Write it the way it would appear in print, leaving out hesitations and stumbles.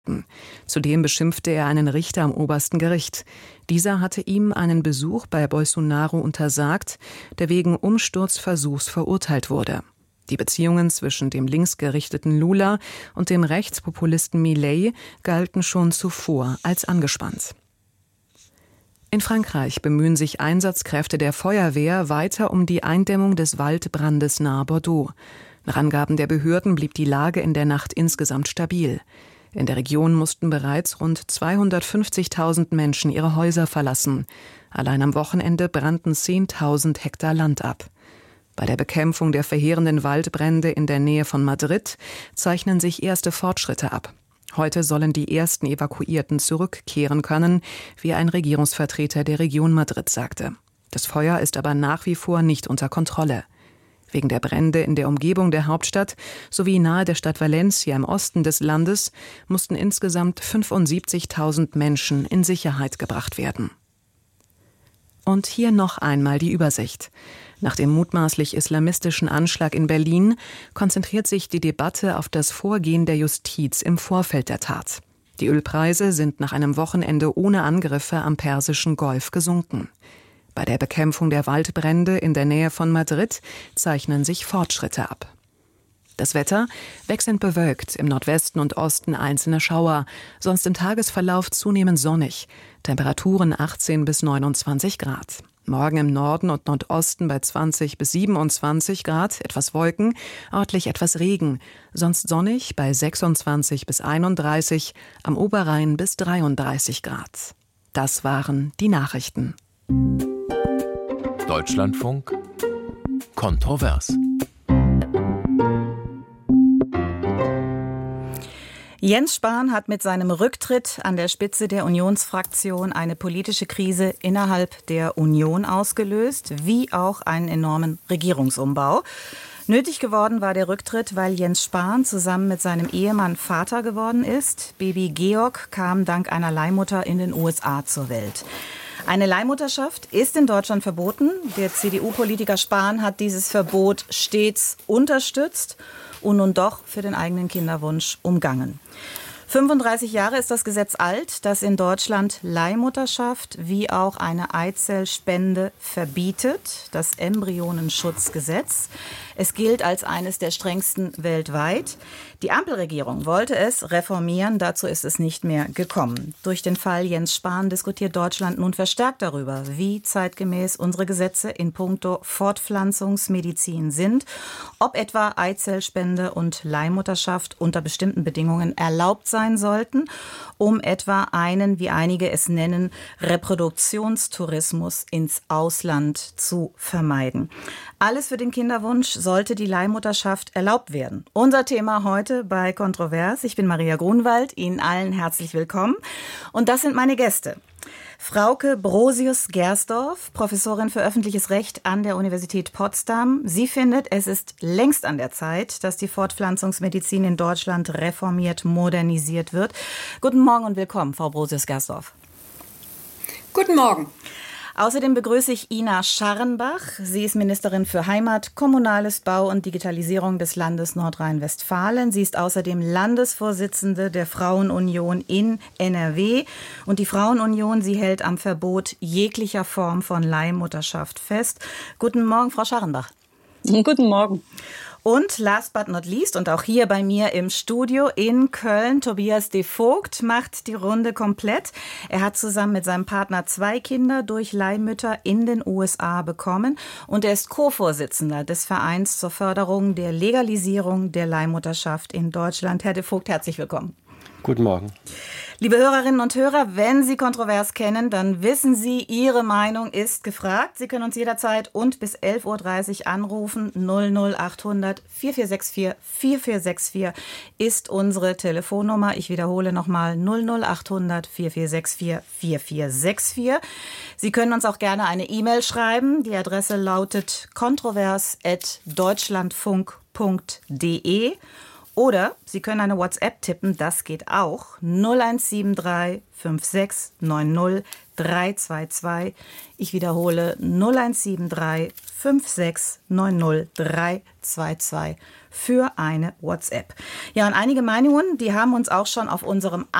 Zudem beschimpfte er einen Richter am obersten Gericht. Dieser hatte ihm einen Besuch bei Bolsonaro untersagt, der wegen Umsturzversuchs verurteilt wurde. Die Beziehungen zwischen dem linksgerichteten Lula und dem Rechtspopulisten Milei galten schon zuvor als angespannt. In Frankreich bemühen sich Einsatzkräfte der Feuerwehr weiter um die Eindämmung des Waldbrandes nahe Bordeaux. Nach Angaben der Behörden blieb die Lage in der Nacht insgesamt stabil. In der Region mussten bereits rund 250.000 Menschen ihre Häuser verlassen. Allein am Wochenende brannten 10.000 Hektar Land ab. Bei der Bekämpfung der verheerenden Waldbrände in der Nähe von Madrid zeichnen sich erste Fortschritte ab. Heute sollen die ersten Evakuierten zurückkehren können, wie ein Regierungsvertreter der Region Madrid sagte. Das Feuer ist aber nach wie vor nicht unter Kontrolle. Wegen der Brände in der Umgebung der Hauptstadt sowie nahe der Stadt Valencia im Osten des Landes mussten insgesamt 75.000 Menschen in Sicherheit gebracht werden. Und hier noch einmal die Übersicht. Nach dem mutmaßlich islamistischen Anschlag in Berlin konzentriert sich die Debatte auf das Vorgehen der Justiz im Vorfeld der Tat. Die Ölpreise sind nach einem Wochenende ohne Angriffe am Persischen Golf gesunken. Bei der Bekämpfung der Waldbrände in der Nähe von Madrid zeichnen sich Fortschritte ab. Das Wetter wechselnd bewölkt, im Nordwesten und Osten einzelne Schauer, sonst im Tagesverlauf zunehmend sonnig, Temperaturen 18 bis 29 Grad. Morgen im Norden und Nordosten bei 20 bis 27 Grad, etwas Wolken, örtlich etwas Regen, sonst sonnig bei 26 bis 31, am Oberrhein bis 33 Grad. Das waren die Nachrichten. Deutschlandfunk kontrovers. Jens Spahn hat mit seinem Rücktritt an der Spitze der Unionsfraktion eine politische Krise innerhalb der Union ausgelöst, wie auch einen enormen Regierungsumbau. Nötig geworden war der Rücktritt, weil Jens Spahn zusammen mit seinem Ehemann Vater geworden ist. Baby Georg kam dank einer Leihmutter in den USA zur Welt. Eine Leihmutterschaft ist in Deutschland verboten. Der CDU-Politiker Spahn hat dieses Verbot stets unterstützt und nun doch für den eigenen Kinderwunsch umgangen. 35 Jahre ist das Gesetz alt, das in Deutschland Leihmutterschaft wie auch eine Eizellspende verbietet, das Embryonenschutzgesetz. Es gilt als eines der strengsten weltweit. Die Ampelregierung wollte es reformieren, dazu ist es nicht mehr gekommen. Durch den Fall Jens Spahn diskutiert Deutschland nun verstärkt darüber, wie zeitgemäß unsere Gesetze in puncto Fortpflanzungsmedizin sind, ob etwa Eizellspende und Leihmutterschaft unter bestimmten Bedingungen erlaubt sein sollten, um etwa einen, wie einige es nennen, Reproduktionstourismus ins Ausland zu vermeiden. Alles für den Kinderwunsch, sollte die Leihmutterschaft erlaubt werden. Unser Thema heute bei Kontrovers. Ich bin Maria Grunwald, Ihnen allen herzlich willkommen. Und das sind meine Gäste. Frauke Brosius-Gersdorf, Professorin für öffentliches Recht an der Universität Potsdam. Sie findet, es ist längst an der Zeit, dass die Fortpflanzungsmedizin in Deutschland reformiert, modernisiert wird. Guten Morgen und willkommen, Frau Brosius-Gersdorf. Guten Morgen. Außerdem begrüße ich Ina Scharrenbach. Sie ist Ministerin für Heimat, Kommunales, Bau und Digitalisierung des Landes Nordrhein-Westfalen. Sie ist außerdem Landesvorsitzende der Frauenunion in NRW. Und die Frauenunion, sie hält am Verbot jeglicher Form von Leihmutterschaft fest. Guten Morgen, Frau Scharrenbach. Guten Morgen. Und last but not least, und auch hier bei mir im Studio in Köln, Tobias de Vogt macht die Runde komplett. Er hat zusammen mit seinem Partner 2 Kinder durch Leihmütter in den USA bekommen. Und er ist Co-Vorsitzender des Vereins zur Förderung der Legalisierung der Leihmutterschaft in Deutschland. Herr de Vogt, herzlich willkommen. Guten Morgen. Liebe Hörerinnen und Hörer, wenn Sie Kontrovers kennen, dann wissen Sie, Ihre Meinung ist gefragt. Sie können uns jederzeit und bis 11.30 Uhr anrufen. 00800 4464 4464 ist unsere Telefonnummer. Ich wiederhole nochmal 00800 4464 4464. Sie können uns auch gerne eine E-Mail schreiben. Die Adresse lautet kontrovers@deutschlandfunk.de. Oder Sie können eine WhatsApp tippen, das geht auch. 0173 56 90 322. Ich wiederhole 0173 5690 322 für eine WhatsApp. Ja, und einige Meinungen, die haben uns auch schon auf unserem